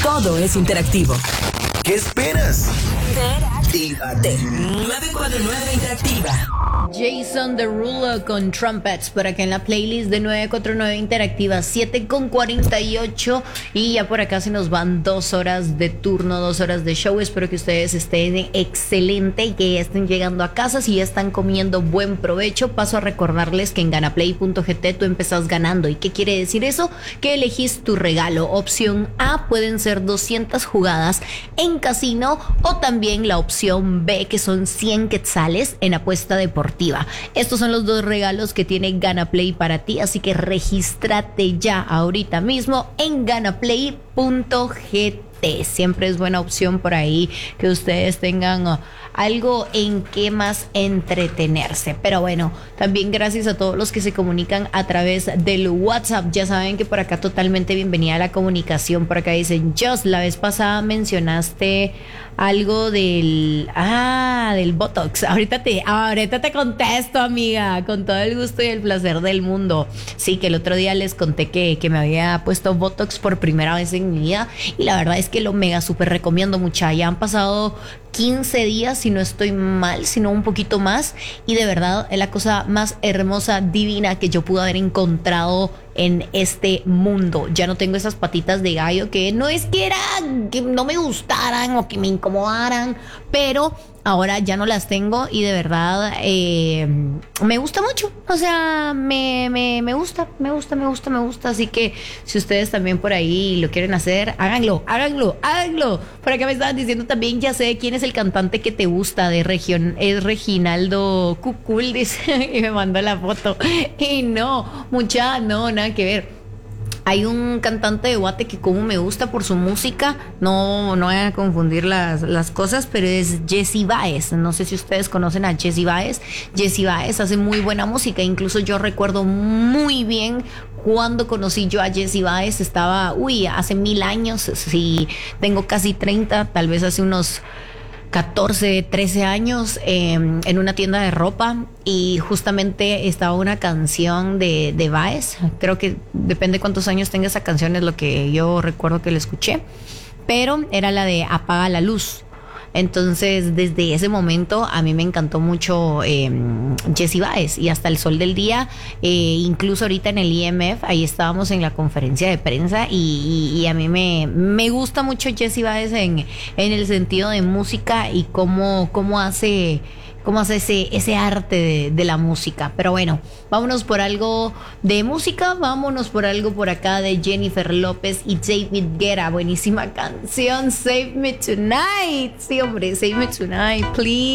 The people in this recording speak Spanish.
Todo es interactivo. ¿Qué esperas? Interactívate. 949 Interactiva. Jason Derulo con Trumpets por acá en la playlist de 949 Interactiva, 7:48, y ya por acá se nos van 2 horas de turno, 2 horas de show. Espero que ustedes estén excelente y que ya estén llegando a casa. Si ya están comiendo, buen provecho. Paso a recordarles que en ganaplay.gt tú empezás ganando. ¿Y qué quiere decir eso? Que elegís tu regalo. Opción A pueden ser 200 jugadas en casino, o también la opción B, que son 100 quetzales en apuesta deportiva. Estos son los 2 regalos que tiene Ganaplay para ti, así que regístrate ya ahorita mismo en ganaplay.gt. Siempre es buena opción por ahí que ustedes tengan algo en qué más entretenerse. Pero bueno, también gracias a todos los que se comunican a través del WhatsApp. Ya saben que por acá totalmente bienvenida a la comunicación. Por acá dicen: Just, la vez pasada mencionaste algo del Botox. Ahorita te contesto, amiga, con todo el gusto y el placer del mundo. Sí, que el otro día les conté que me había puesto Botox por primera vez en mi vida, y la verdad es que lo mega súper recomiendo, mucha. Ya han pasado 15 días, si no estoy mal, sino un poquito más, y de verdad es la cosa más hermosa, divina que yo pude haber encontrado en este mundo. Ya no tengo esas patitas de gallo, que no es que no me gustaran o que me incomodaran, pero ahora ya no las tengo, y de verdad me gusta mucho. O sea, me gusta. Así que si ustedes también por ahí lo quieren hacer, háganlo. Por acá me estaban diciendo también, ya sé quién es el cantante que te gusta de región, es Reginaldo Cucul, dice, y me mandó la foto. Y no, nada que ver. Hay un cantante de Guate que como me gusta por su música, no voy a confundir las cosas, pero es Jesse Baez. No sé si ustedes conocen a Jesse Baez. Jesse Baez hace muy buena música. Incluso yo recuerdo muy bien cuando conocí yo a Jesse Baez. Estaba, hace 1000 años. Sí, tengo casi 30, tal vez hace unos 14, 13 años, en una tienda de ropa, y justamente estaba una canción de Baez. Creo que depende cuántos años tenga esa canción, es lo que yo recuerdo que la escuché, pero era la de Apaga la Luz. Entonces, desde ese momento a mí me encantó mucho Jesse Baez, y hasta el sol del día, incluso ahorita en el IMF, ahí estábamos en la conferencia de prensa, y a mí me gusta mucho Jesse Baez en el sentido de música y cómo hace ese arte de la música. Pero bueno, vámonos por algo de música, vámonos por algo por acá de Jennifer López y David Guetta. Buenísima canción, Save Me Tonight. Sí, hombre, Save Me Tonight, please.